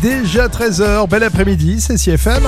Déjà 13h, bel après-midi, c'est CFM.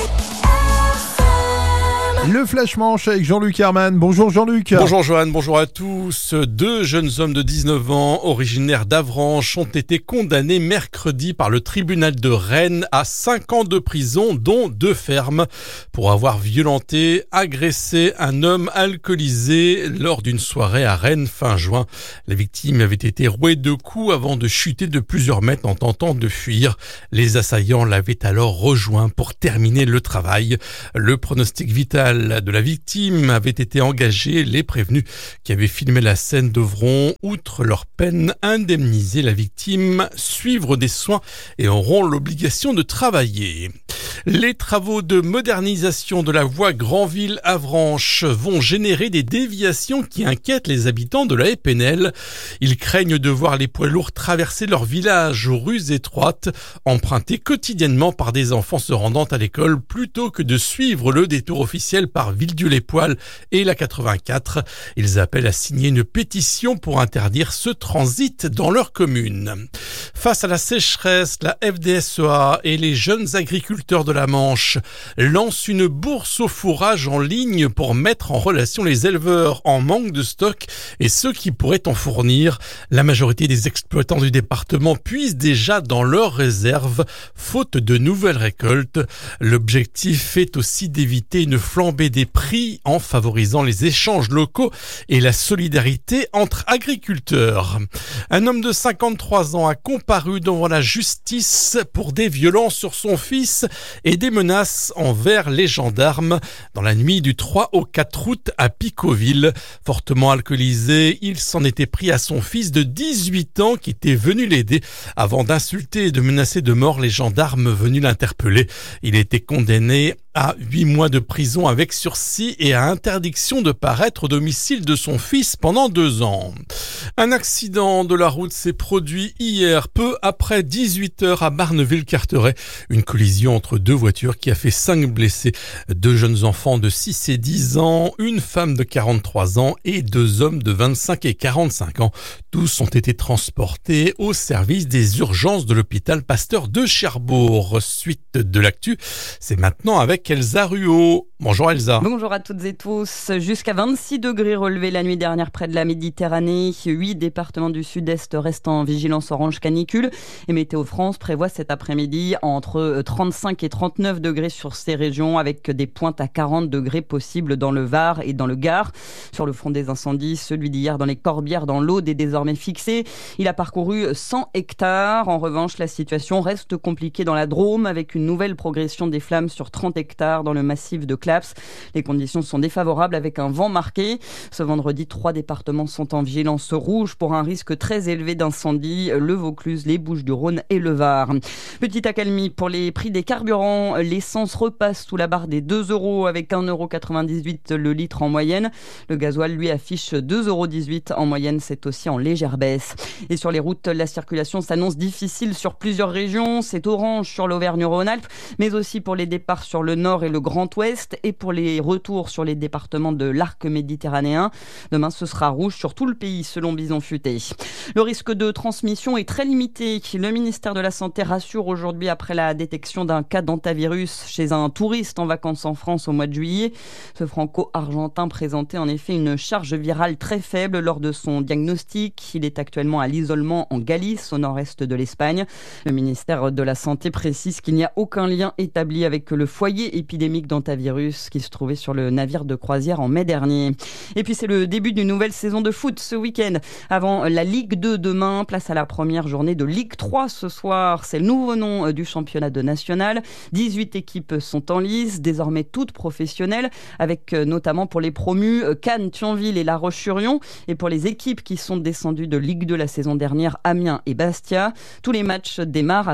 Le Flash Manche avec Jean-Luc Herman. Bonjour Jean-Luc. Bonjour Johan, bonjour à tous. 2 jeunes hommes de 19 ans, originaires d'Avranches, ont été condamnés mercredi par le tribunal de Rennes à 5 ans de prison, dont 2 fermes, pour avoir violenté, agressé un homme alcoolisé lors d'une soirée à Rennes fin juin. La victime avait été rouée de coups avant de chuter de plusieurs mètres en tentant de fuir. Les assaillants l'avaient alors rejoint pour terminer le travail. Le pronostic vital de la victime avait été engagé. Les prévenus qui avaient filmé la scène devront, outre leur peine, indemniser la victime, suivre des soins et auront l'obligation de travailler. Les travaux de modernisation de la voie Granville-Avranches vont générer des déviations qui inquiètent les habitants de la Épinel. Ils craignent de voir les poids lourds traverser leur village aux rues étroites, empruntées quotidiennement par des enfants se rendant à l'école, plutôt que de suivre le détour officiel par Villedieu-les-Poêles et la 84. Ils appellent à signer une pétition pour interdire ce transit dans leur commune. Face à la sécheresse, la FDSEA et les jeunes agriculteurs de la Manche lancent une bourse au fourrage en ligne pour mettre en relation les éleveurs en manque de stock et ceux qui pourraient en fournir. La majorité des exploitants du département puisent déjà dans leurs réserves, faute de nouvelles récoltes. L'objectif est aussi d'éviter une flambée des prix en favorisant les échanges locaux et la solidarité entre agriculteurs. Un homme de 53 ans a comparu devant la justice pour des violences sur son fils et des menaces envers les gendarmes dans la nuit du 3 au 4 août à Picoville. Fortement alcoolisé, il s'en était pris à son fils de 18 ans qui était venu l'aider avant d'insulter et de menacer de mort les gendarmes venus l'interpeller. Il a été condamné à 8 mois de prison avec sursis et à interdiction de paraître au domicile de son fils pendant 2 ans. Un accident de la route s'est produit hier, peu après 18h à Barneville-Carteret. Une collision entre 2 voitures qui a fait 5 blessés. 2 jeunes enfants de 6 et 10 ans, une femme de 43 ans et 2 hommes de 25 et 45 ans. Tous ont été transportés au service des urgences de l'hôpital Pasteur de Cherbourg. Suite de l'actu, c'est maintenant avec Elsa Ruot. Bonjour Elsa. Bonjour à toutes et tous. Jusqu'à 26 degrés relevés la nuit dernière près de la Méditerranée. 8 départements du sud-est restent en vigilance orange canicule. Et Météo France prévoit cet après-midi entre 35 et 39 degrés sur ces régions avec des pointes à 40 degrés possibles dans le Var et dans le Gard. Sur le front des incendies, celui d'hier dans les Corbières dans l'Aude est désormais fixé. Il a parcouru 100 hectares. En revanche, la situation reste compliquée dans la Drôme avec une nouvelle progression des flammes sur 30 hectares dans le massif de Claps. Les conditions sont défavorables avec un vent marqué. Ce vendredi, 3 départements sont en vigilance rouge pour un risque très élevé d'incendie, le Vaucluse, les Bouches-du-Rhône et le Var. Petite accalmie pour les prix des carburants. L'essence repasse sous la barre des 2 € avec 1,98 € le litre en moyenne. Le gasoil, lui, affiche 2,18 € en moyenne. C'est aussi en légère baisse. Et sur les routes, la circulation s'annonce difficile sur plusieurs régions. C'est orange sur l'Auvergne-Rhône-Alpes, mais aussi pour les départs sur le nord et le Grand Ouest et pour les retours sur les départements de l'arc méditerranéen. Demain, ce sera rouge sur tout le pays, selon Bison Futé. Le risque de transmission est très limité. Le ministère de la Santé rassure aujourd'hui après la détection d'un cas d'hantavirus chez un touriste en vacances en France au mois de juillet. Ce franco-argentin présentait en effet une charge virale très faible lors de son diagnostic. Il est actuellement à l'isolement en Galice, au nord-est de l'Espagne. Le ministère de la Santé précise qu'il n'y a aucun lien établi avec le foyer épidémique d'hantavirus qui se trouvait sur le navire de croisière en mai dernier. Et puis c'est le début d'une nouvelle saison de foot ce week-end. Avant la Ligue 2 demain, place à la première journée de Ligue 3 ce soir. C'est le nouveau nom du championnat de national. 18 équipes sont en lice, désormais toutes professionnelles, avec notamment pour les promus Cannes, Thionville et La Roche-sur-Yon. Et pour les équipes qui sont descendues de Ligue 2 la saison dernière, Amiens et Bastia. Tous les matchs démarrent à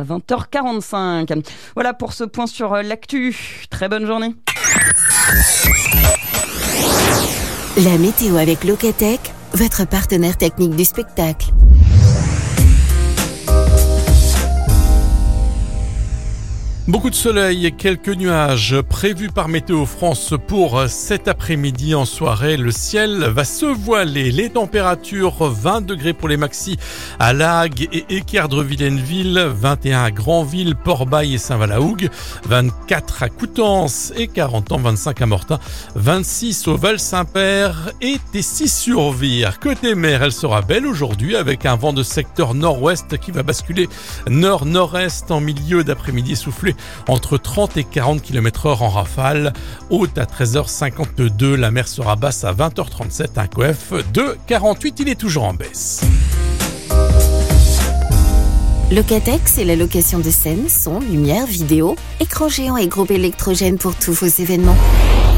20h45. Voilà pour ce point sur l'actu. Très bonne journée. La météo avec Locatech, votre partenaire technique du spectacle. Beaucoup de soleil et quelques nuages prévus par Météo France pour cet après-midi en soirée. Le ciel va se voiler. Les températures 20 degrés pour les maxis à Lagues et Équerdre-Villeneville, 21 à Granville, Port-Bail et Saint-Valahougue, 24 à Coutances et 40 ans, 25 à Mortain, 26 au Val-Saint-Père et Tessy-sur-Vire. Côté mer, elle sera belle aujourd'hui avec un vent de secteur nord-ouest qui va basculer nord-nord-est en milieu d'après-midi, soufflé entre 30 et 40 km/h en rafale. Haute à 13h52, la mer sera basse à 20h37, un coef de 48, il est toujours en baisse. Locatech, c'est la location de scène, son, lumière, vidéo, écran géant et groupe électrogène pour tous vos événements.